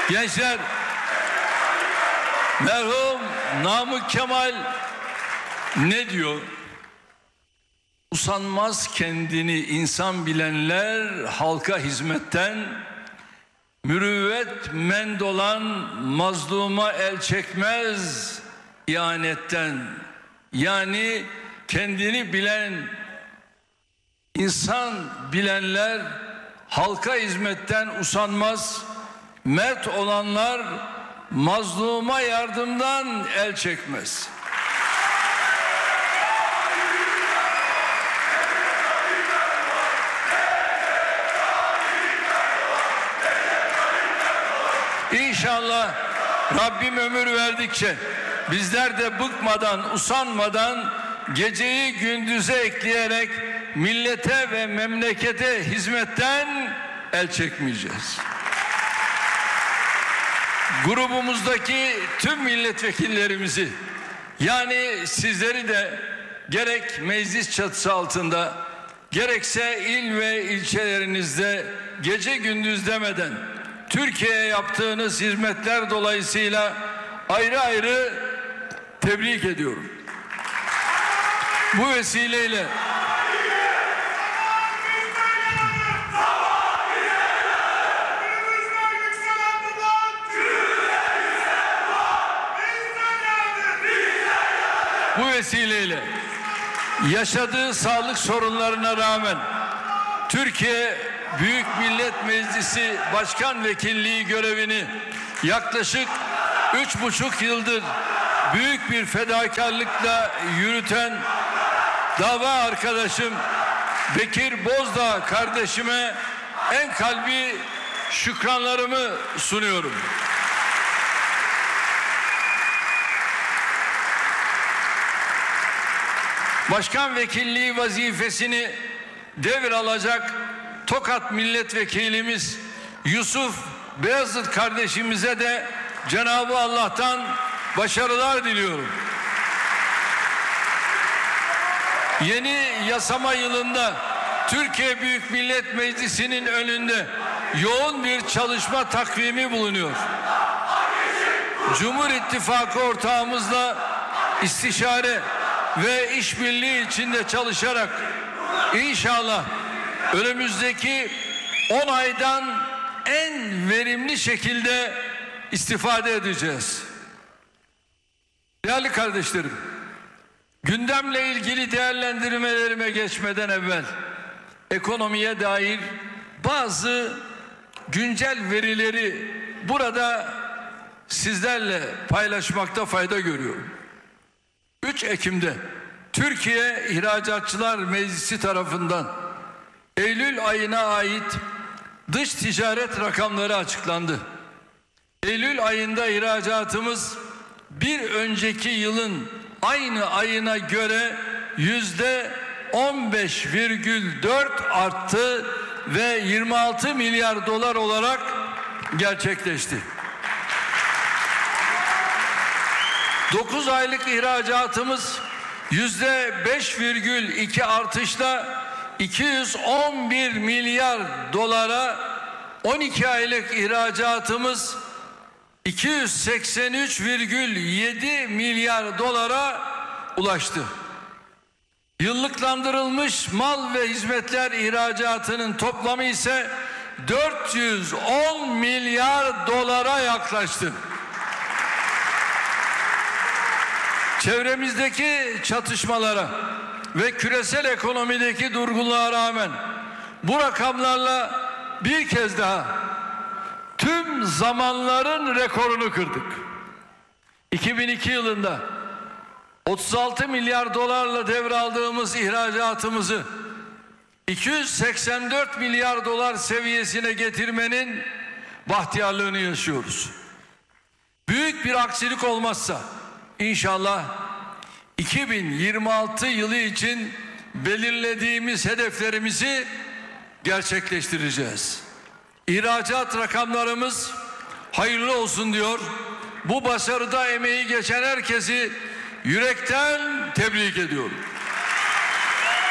Gençler, merhum Namık Kemal ne diyor? Usanmaz kendini insan bilenler halka hizmetten, mürüvvet mend olan mazluma el çekmez ihanetten. Yani kendini bilen, insan bilenler halka hizmetten usanmaz, mert olanlar mazluma yardımdan el çekmez. İnşallah Rabbim ömür verdikçe bizler de bıkmadan, usanmadan geceyi gündüze ekleyerek millete ve memlekete hizmetten el çekmeyeceğiz. Grubumuzdaki tüm milletvekillerimizi, yani sizleri de gerek meclis çatısı altında gerekse il ve ilçelerinizde gece gündüz demeden Türkiye'ye yaptığınız hizmetler dolayısıyla ayrı ayrı tebrik ediyorum. Bu vesileyle yaşadığı sağlık sorunlarına rağmen Türkiye Büyük Millet Meclisi Başkan Vekilliği görevini yaklaşık 3,5 yıldır büyük bir fedakarlıkla yürüten dava arkadaşım Bekir Bozdağ kardeşime en kalbi şükranlarımı sunuyorum. Başkan vekilliği vazifesini devralacak Tokat milletvekilimiz Yusuf Beyazıt kardeşimize de Cenab-ı Allah'tan başarılar diliyorum. Yeni yasama yılında Türkiye Büyük Millet Meclisi'nin önünde yoğun bir çalışma takvimi bulunuyor. Cumhur İttifakı ortağımızla istişare ve işbirliği içinde çalışarak inşallah önümüzdeki 10 aydan en verimli şekilde istifade edeceğiz. Değerli kardeşlerim, gündemle ilgili değerlendirmelerime geçmeden evvel ekonomiye dair bazı güncel verileri burada sizlerle paylaşmakta fayda görüyorum. 3 Ekim'de Türkiye İhracatçılar Meclisi tarafından Eylül ayına ait dış ticaret rakamları açıklandı. Eylül ayında ihracatımız bir önceki yılın aynı ayına göre %15,4 arttı ve 26 milyar dolar olarak gerçekleşti. 9 aylık ihracatımız %5,2 artışla 211 milyar dolara, 12 aylık ihracatımız 283,7 milyar dolara ulaştı. Yıllıklandırılmış mal ve hizmetler ihracatının toplamı ise 410 milyar dolara yaklaştı. Çevremizdeki çatışmalara ve küresel ekonomideki durgunluğa rağmen bu rakamlarla bir kez daha tüm zamanların rekorunu kırdık. 2002 yılında 36 milyar dolarla devraldığımız ihracatımızı 284 milyar dolar seviyesine getirmenin bahtiyarlığını yaşıyoruz. Büyük bir aksilik olmazsa İnşallah 2026 yılı için belirlediğimiz hedeflerimizi gerçekleştireceğiz. İhracat rakamlarımız hayırlı olsun diyor. Bu başarıda emeği geçen herkesi yürekten tebrik ediyorum.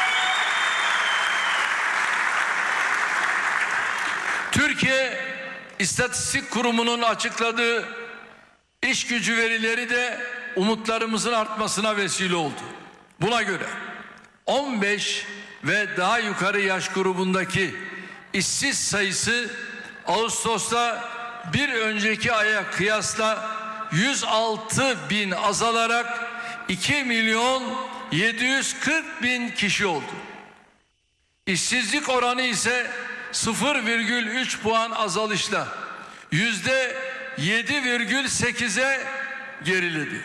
Türkiye İstatistik Kurumu'nun açıkladığı iş gücü verileri de umutlarımızın artmasına vesile oldu. Buna göre 15 ve daha yukarı yaş grubundaki işsiz sayısı Ağustos'ta bir önceki aya kıyasla 106 bin azalarak 2 milyon 740 bin kişi oldu. İşsizlik oranı ise 0,3 puan azalışla %7,8'e geriledi.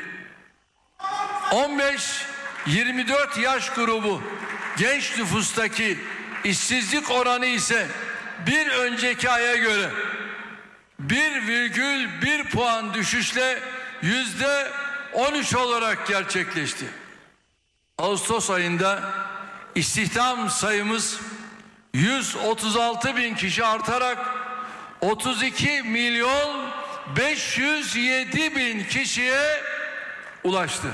15-24 yaş grubu genç nüfustaki işsizlik oranı ise bir önceki aya göre 1,1 puan düşüşle %13 olarak gerçekleşti. Ağustos ayında istihdam sayımız 136 bin kişi artarak 32 milyon 507 bin kişiye ulaştı.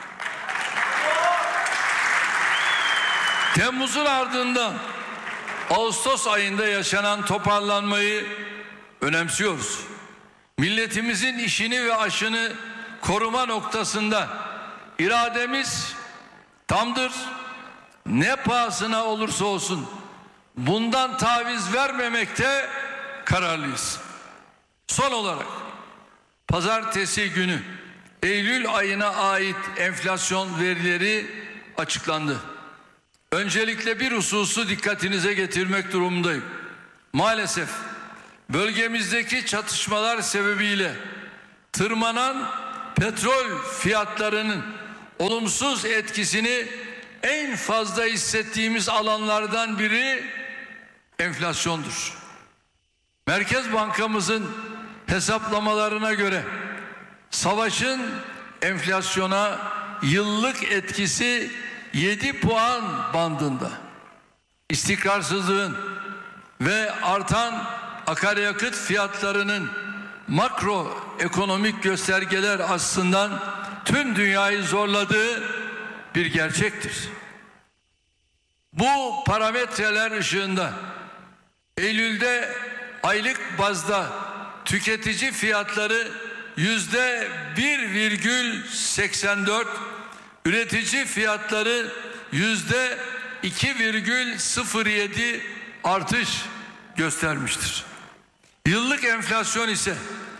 Temmuz'un ardından Ağustos ayında yaşanan toparlanmayı önemsiyoruz. Milletimizin işini ve aşını koruma noktasında irademiz tamdır. Ne pahasına olursa olsun bundan taviz vermemekte kararlıyız. Son olarak pazartesi günü Eylül ayına ait enflasyon verileri açıklandı. Öncelikle bir hususu dikkatinize getirmek durumundayım. Maalesef bölgemizdeki çatışmalar sebebiyle tırmanan petrol fiyatlarının olumsuz etkisini en fazla hissettiğimiz alanlardan biri enflasyondur. Merkez Bankamızın hesaplamalarına göre savaşın enflasyona yıllık etkisi 7 puan bandında. İstikrarsızlığın ve artan akaryakıt fiyatlarının makroekonomik göstergeler açısından tüm dünyayı zorladığı bir gerçektir. Bu parametreler ışığında Eylül'de aylık bazda tüketici fiyatları %1,84, üretici fiyatları %2,07 artış göstermiştir. Yıllık enflasyon ise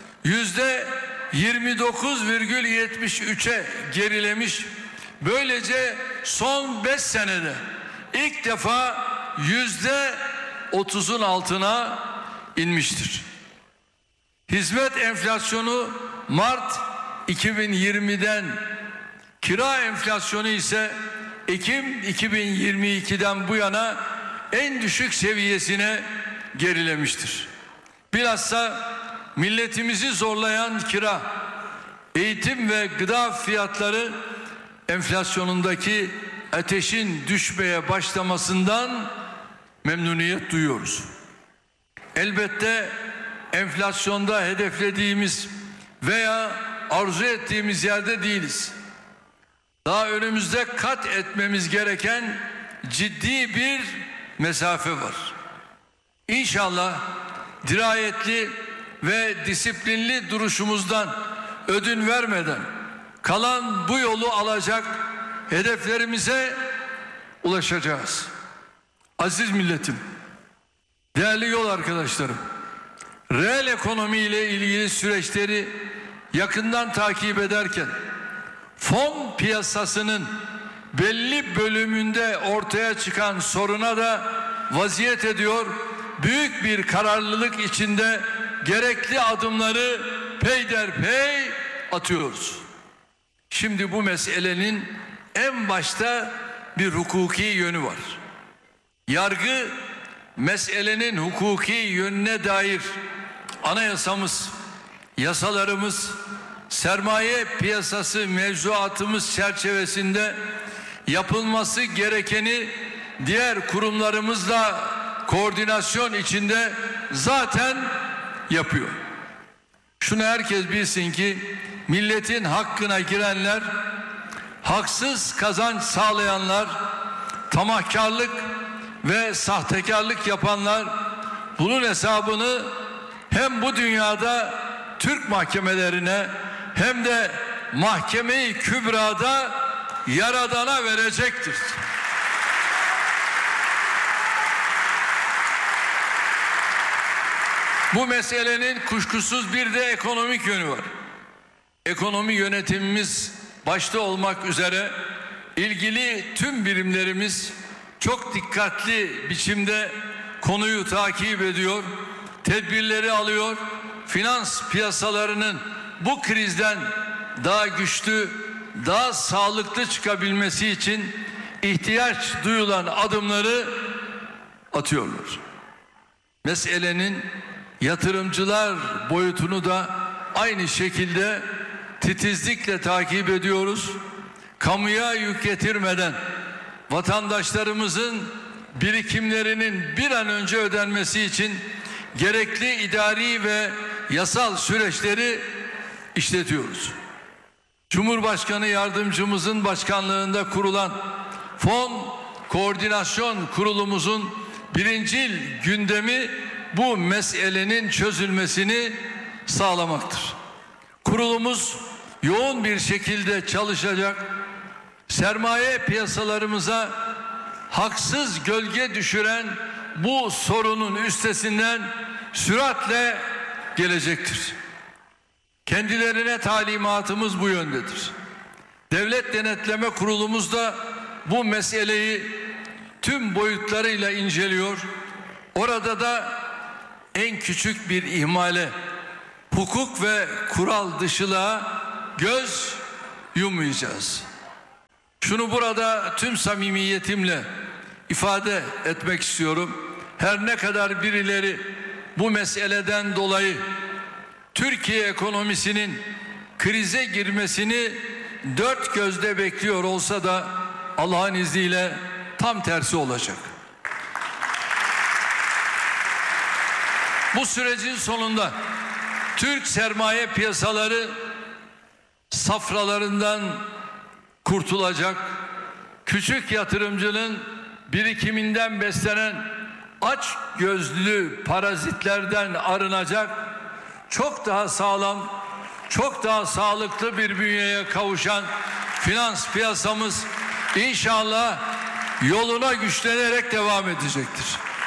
%29,73'e gerilemiş. Böylece son 5 senede ilk defa %30'un altına inmiştir. Hizmet enflasyonu Mart 2020'den, kira enflasyonu ise Ekim 2022'den bu yana en düşük seviyesine gerilemiştir. Bilhassa milletimizi zorlayan kira, eğitim ve gıda fiyatları enflasyonundaki ateşin düşmeye başlamasından memnuniyet duyuyoruz. Elbette enflasyonda hedeflediğimiz veya arzu ettiğimiz yerde değiliz. Daha önümüzde kat etmemiz gereken ciddi bir mesafe var. İnşallah dirayetli ve disiplinli duruşumuzdan ödün vermeden kalan bu yolu alacak, hedeflerimize ulaşacağız. Aziz milletim, değerli yol arkadaşlarım, reel ekonomi ile ilgili süreçleri yakından takip ederken fon piyasasının belli bölümünde ortaya çıkan soruna da vaziyet ediyor, büyük bir kararlılık içinde gerekli adımları peyderpey atıyoruz. Şimdi bu meselenin en başta bir hukuki yönü var. Yargı meselenin hukuki yönüne dair anayasamız, yasalarımız, sermaye piyasası mevzuatımız çerçevesinde yapılması gerekeni diğer kurumlarımızla koordinasyon içinde zaten yapıyor. Şunu herkes bilsin ki milletin hakkına girenler, haksız kazanç sağlayanlar, tamahkarlık ve sahtekarlık yapanlar bunun hesabını hem bu dünyada Türk mahkemelerine hem de Mahkeme-i Kübra'da Yaradan'a verecektir. Bu meselenin kuşkusuz bir de ekonomik yönü var. Ekonomi yönetimimiz başta olmak üzere ilgili tüm birimlerimiz çok dikkatli biçimde konuyu takip ediyor, tedbirleri alıyor. Finans piyasalarının bu krizden daha güçlü, daha sağlıklı çıkabilmesi için ihtiyaç duyulan adımları atıyorlar. Meselenin yatırımcılar boyutunu da aynı şekilde titizlikle takip ediyoruz. Kamuya yük getirmeden vatandaşlarımızın birikimlerinin bir an önce ödenmesi için gerekli idari ve yasal süreçleri işletiyoruz. Cumhurbaşkanı yardımcımızın başkanlığında kurulan Fon Koordinasyon Kurulumuzun birincil gündemi bu meselenin çözülmesini sağlamaktır. Kurulumuz yoğun bir şekilde çalışacak, sermaye piyasalarımıza haksız gölge düşüren bu sorunun üstesinden süratle gelecektir. Kendilerine talimatımız bu yöndedir. Devlet Denetleme Kurulumuz da bu meseleyi tüm boyutlarıyla inceliyor. Orada da en küçük bir ihmale, hukuk ve kural dışılığa göz yummayacağız. Şunu burada tüm samimiyetimle ifade etmek istiyorum. Her ne kadar birileri bu meseleden dolayı Türkiye ekonomisinin krize girmesini dört gözle bekliyor olsa da Allah'ın izniyle tam tersi olacak. Bu sürecin sonunda Türk sermaye piyasaları safralarından kurtulacak, küçük yatırımcının birikiminden beslenen aç gözlü parazitlerden arınacak, çok daha sağlam, çok daha sağlıklı bir bünyeye kavuşan finans piyasamız inşallah yoluna güçlenerek devam edecektir.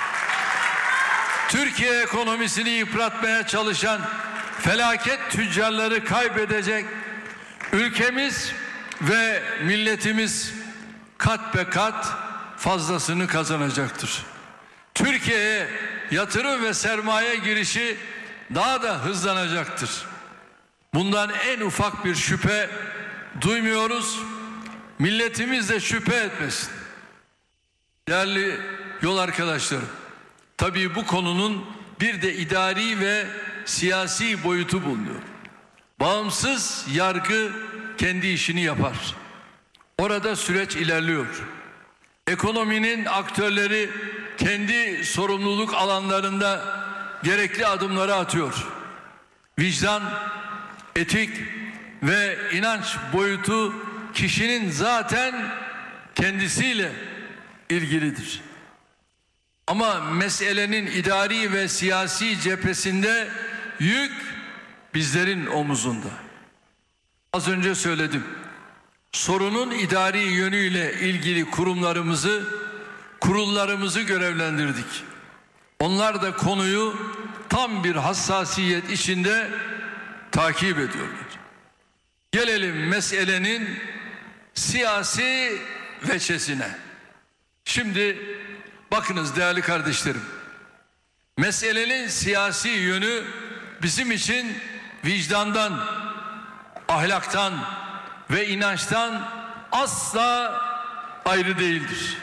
Türkiye ekonomisini yıpratmaya çalışan felaket tüccarları kaybedecek, ülkemiz ve milletimiz kat be kat fazlasını kazanacaktır. Türkiye'ye yatırım ve sermaye girişi daha da hızlanacaktır. Bundan en ufak bir şüphe duymuyoruz. Milletimiz de şüphe etmesin. Değerli yol arkadaşlarım, tabii bu konunun bir de idari ve siyasi boyutu bulunuyor. Bağımsız yargı kendi işini yapar. Orada süreç ilerliyor. Ekonominin aktörleri kendi sorumluluk alanlarında gerekli adımları atıyor. Vicdan, etik ve inanç boyutu kişinin zaten kendisiyle ilgilidir. Ama meselenin idari ve siyasi cephesinde yük bizlerin omuzunda. Az önce söyledim. Sorunun idari yönüyle ilgili kurullarımızı görevlendirdik. Onlar da konuyu tam bir hassasiyet içinde takip ediyorlar. Gelelim meselenin siyasi veçesine. Şimdi bakınız değerli kardeşlerim, meselenin siyasi yönü bizim için vicdandan, ahlaktan ve inançtan asla ayrı değildir.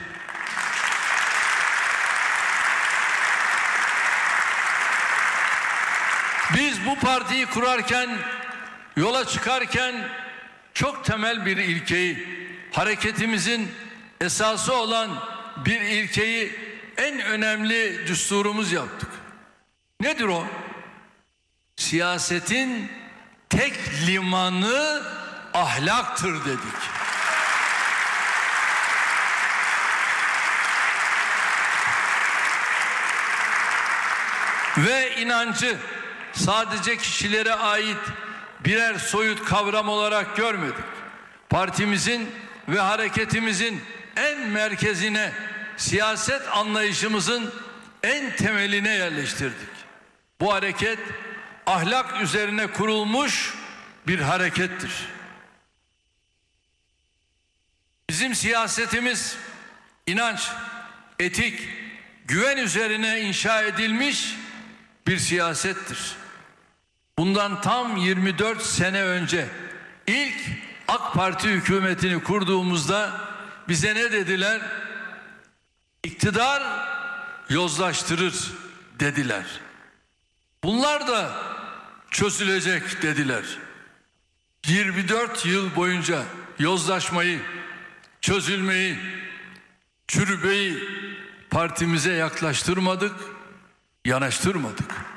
Biz bu partiyi kurarken, yola çıkarken çok temel bir ilkeyi, hareketimizin esası olan bir ilkeyi en önemli düsturumuz yaptık. Nedir o? Siyasetin tek limanı ahlaktır dedik. Ve inancı, sadece kişilere ait birer soyut kavram olarak görmedik. Partimizin ve hareketimizin en merkezine, siyaset anlayışımızın en temeline yerleştirdik. Bu hareket ahlak üzerine kurulmuş bir harekettir. Bizim siyasetimiz inanç, etik, güven üzerine inşa edilmiş bir siyasettir. Bundan tam 24 sene önce ilk AK Parti hükümetini kurduğumuzda bize ne dediler? İktidar yozlaştırır dediler. Bunlar da çözülecek dediler. 24 yıl boyunca yozlaşmayı, çözülmeyi, çürümeyi partimize yaklaştırmadık, yanaştırmadık.